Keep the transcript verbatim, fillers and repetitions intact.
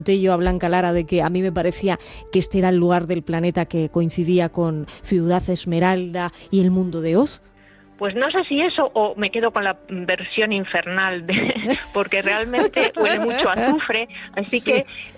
yo a Blanca Lara de que a mí me parecía que este era el lugar del planeta que coincidía con Ciudad Esmeralda y el mundo de Oz. Pues no sé si eso o me quedo con la versión infernal, de, porque realmente huele mucho a azufre, así sí. que